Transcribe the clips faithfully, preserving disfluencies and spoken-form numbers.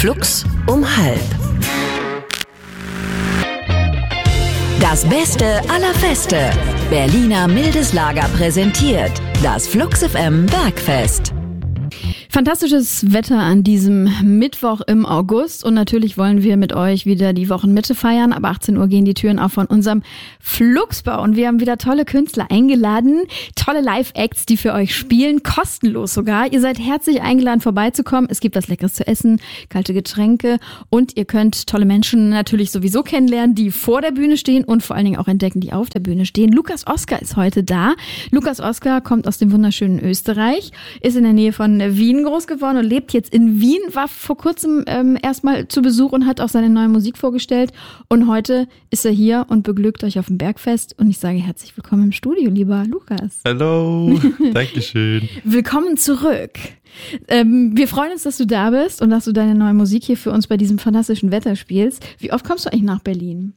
Flux um halb. Das Beste aller Feste. Berliner Mildes Lager präsentiert das Flux F M Bergfest. Fantastisches Wetter an diesem Mittwoch im August und natürlich wollen wir mit euch wieder die Wochenmitte feiern. Ab achtzehn Uhr gehen die Türen auf von unserem Fluxbau und wir haben wieder tolle Künstler eingeladen, tolle Live-Acts, die für euch spielen, kostenlos sogar. Ihr seid herzlich eingeladen, vorbeizukommen. Es gibt was Leckeres zu essen, kalte Getränke und ihr könnt tolle Menschen natürlich sowieso kennenlernen, die vor der Bühne stehen und vor allen Dingen auch entdecken, die auf der Bühne stehen. Lukas Oskar ist heute da. Lukas Oskar kommt aus dem wunderschönen Österreich, ist in der Nähe von Wien groß geworden und lebt jetzt in Wien, war vor kurzem ähm, erstmal zu Besuch und hat auch seine neue Musik vorgestellt und heute ist er hier und beglückt euch auf dem Bergfest und ich sage herzlich willkommen im Studio, lieber Lukas. Hallo, Dankeschön. Willkommen zurück. Ähm, wir freuen uns, dass du da bist und dass du deine neue Musik hier für uns bei diesem fantastischen Wetter spielst. Wie oft kommst du eigentlich nach Berlin?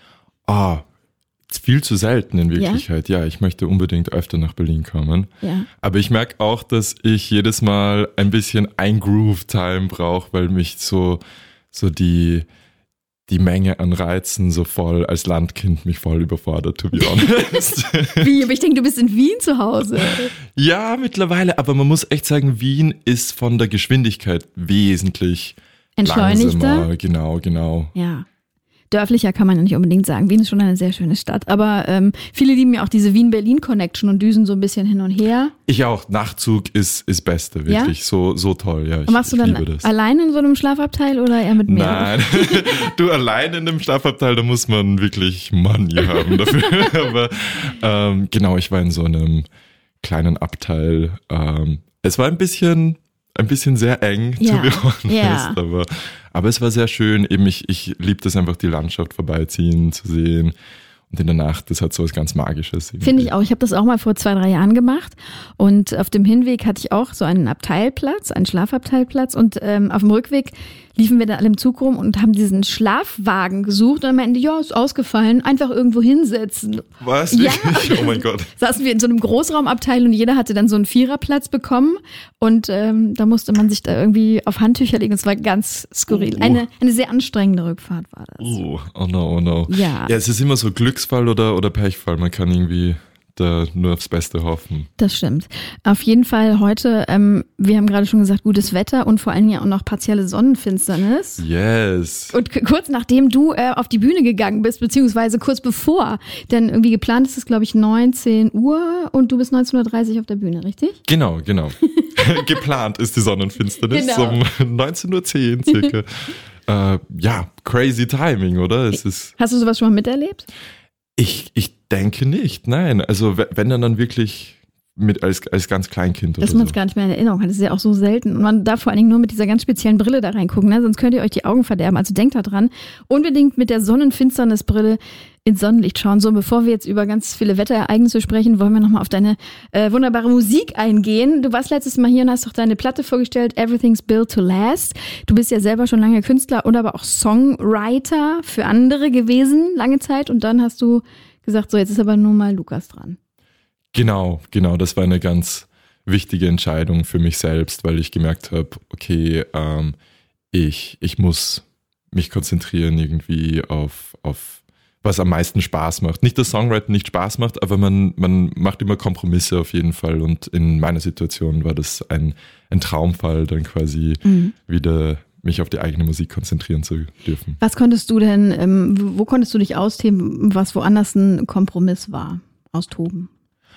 Ah, viel zu selten in Wirklichkeit. Ja? ja, ich möchte unbedingt öfter nach Berlin kommen. Ja. Aber ich merke auch, dass ich jedes Mal ein bisschen ein Groove-Time brauche, weil mich so, so die, die Menge an Reizen so voll als Landkind mich voll überfordert, to be honest. Wie? Aber ich denke, du bist in Wien zu Hause. Ja, mittlerweile. Aber man muss echt sagen, Wien ist von der Geschwindigkeit wesentlich entschleunigter. Langsamer. Genau, genau. Ja. Dörflicher kann man ja nicht unbedingt sagen. Wien ist schon eine sehr schöne Stadt. Aber ähm, viele lieben ja auch diese Wien-Berlin-Connection und düsen so ein bisschen hin und her. Ich auch. Nachtzug ist ist Beste, wirklich. Ja? So so toll, ja. Ich, und machst du dann alleine in so einem Schlafabteil oder eher mit mir? Nein, du alleine in einem Schlafabteil, da muss man wirklich Money haben dafür. Aber ähm, genau, ich war in so einem kleinen Abteil. Ähm, es war ein bisschen... Ein bisschen sehr eng, ja, to be honest, ja. aber, aber es war sehr schön. Eben ich, ich liebe das einfach, die Landschaft vorbeiziehen zu sehen. Und in der Nacht, das hat so was ganz Magisches. Finde ich auch. Ich habe das auch mal vor zwei, drei Jahren gemacht. Und auf dem Hinweg hatte ich auch so einen Abteilplatz, einen Schlafabteilplatz. Und ähm, auf dem Rückweg liefen wir da alle im Zug rum und haben diesen Schlafwagen gesucht. Und am Ende, ja, ist ausgefallen, einfach irgendwo hinsetzen. Was? Ja. Oh mein Gott. Saßen wir in so einem Großraumabteil und jeder hatte dann so einen Viererplatz bekommen. Und ähm, da musste man sich da irgendwie auf Handtücher legen. Es war ganz skurril. Oh. Eine, eine sehr anstrengende Rückfahrt war das. Oh, oh no, oh no. Ja. Ja, es ist immer so Glücksfall oder, oder Pechfall. Man kann irgendwie da nur aufs Beste hoffen. Das stimmt. Auf jeden Fall heute, ähm, wir haben gerade schon gesagt, gutes Wetter und vor allen Dingen auch noch partielle Sonnenfinsternis. Yes. Und k- kurz nachdem du äh, auf die Bühne gegangen bist, beziehungsweise kurz bevor, denn irgendwie geplant ist es, glaube ich, neunzehn Uhr und du bist neunzehn Uhr dreißig auf der Bühne, richtig? Genau, genau. Geplant ist die Sonnenfinsternis Genau. um neunzehn Uhr zehn circa. äh, ja, crazy timing, oder? Es ist. Hast du sowas schon mal miterlebt? Ich, ich denke nicht, nein. Also wenn dann dann wirklich mit als, als ganz Kleinkind oder Dass man es so. gar nicht mehr in Erinnerung hat. Das ist ja auch so selten. Und man darf vor allen Dingen nur mit dieser ganz speziellen Brille da reingucken, ne? Sonst könnt ihr euch die Augen verderben. Also denkt da dran. Unbedingt mit der Sonnenfinsternisbrille ins Sonnenlicht schauen. So, bevor wir jetzt über ganz viele Wetterereignisse sprechen, wollen wir nochmal auf deine äh, wunderbare Musik eingehen. Du warst letztes Mal hier und hast doch deine Platte vorgestellt, Everything's Built to Last. Du bist ja selber schon lange Künstler und aber auch Songwriter für andere gewesen, lange Zeit. Und dann hast du gesagt, so, jetzt ist aber nur mal Lukas dran. Genau, genau. Das war eine ganz wichtige Entscheidung für mich selbst, weil ich gemerkt habe, okay, ähm, ich, ich muss mich konzentrieren irgendwie auf, auf was am meisten Spaß macht. Nicht, dass Songwriting nicht Spaß macht, aber man, man macht immer Kompromisse auf jeden Fall. Und in meiner Situation war das ein, ein Traumfall, dann quasi mhm. wieder mich auf die eigene Musik konzentrieren zu dürfen. Was konntest du denn, ähm, wo konntest du dich austoben, was woanders ein Kompromiss war? Austoben?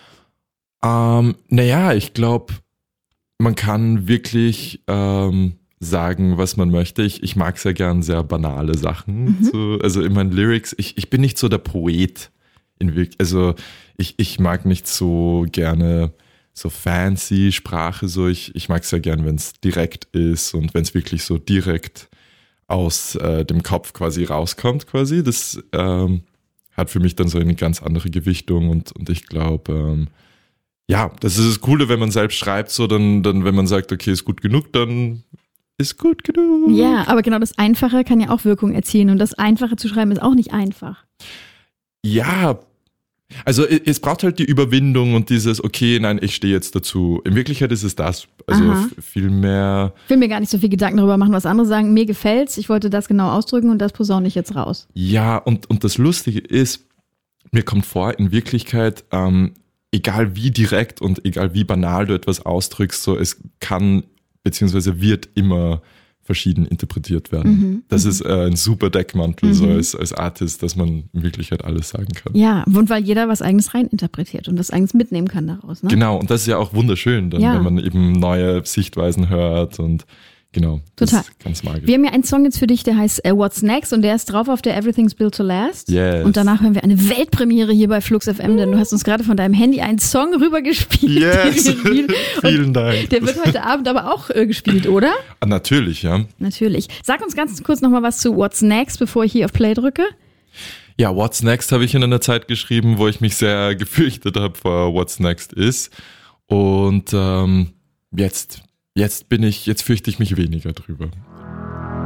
Ähm, naja, ich glaube, man kann wirklich ähm, sagen, was man möchte. Ich, ich mag sehr gern sehr banale Sachen. Mhm. So, also in meinen Lyrics, ich, ich bin nicht so der Poet. In Wirk- also ich, ich mag nicht so gerne so fancy Sprache. So. Ich, ich mag sehr gern, wenn es direkt ist und wenn es wirklich so direkt aus äh, dem Kopf quasi rauskommt quasi. Das ähm, hat für mich dann so eine ganz andere Gewichtung und, und ich glaube, ähm, ja, das ist das Coole, wenn man selbst schreibt, so dann, dann, wenn man sagt, okay, ist gut genug, dann ist gut genug. Ja, aber genau das Einfache kann ja auch Wirkung erzielen und das Einfache zu schreiben ist auch nicht einfach. Ja, Also es braucht halt die Überwindung und dieses, okay, nein, ich stehe jetzt dazu. In Wirklichkeit ist es das. Also Aha. viel mehr. Ich will mir gar nicht so viel Gedanken darüber machen, was andere sagen. Mir gefällt's, ich wollte das genau ausdrücken und das posaune ich jetzt raus. Ja, und, und das Lustige ist, mir kommt vor, in Wirklichkeit, ähm, egal wie direkt und egal wie banal du etwas ausdrückst, so es kann beziehungsweise wird immer verschieden interpretiert werden. Mhm, das mhm. ist äh, ein super Deckmantel, mhm. so als, als Artist, dass man in Wirklichkeit alles sagen kann. Ja, und weil jeder was Eigenes reininterpretiert und was Eigenes mitnehmen kann daraus. Ne? Genau, und das ist ja auch wunderschön, dann, ja. wenn man eben neue Sichtweisen hört und genau, das Total. ist ganz magisch. Wir haben ja einen Song jetzt für dich, der heißt uh, What's Next und der ist drauf auf der Everything's Built to Last. Yes. Und danach hören wir eine Weltpremiere hier bei Flux F M, denn du hast uns gerade von deinem Handy einen Song rübergespielt. Yes, vielen Dank. Der wird heute Abend aber auch äh, gespielt, oder? Ah, natürlich, ja. Natürlich. Sag uns ganz kurz nochmal was zu What's Next, bevor ich hier auf Play drücke. Ja, What's Next habe ich in einer Zeit geschrieben, wo ich mich sehr gefürchtet habe vor What's Next ist. Und ähm, jetzt... Jetzt bin ich, jetzt fürchte ich mich weniger drüber.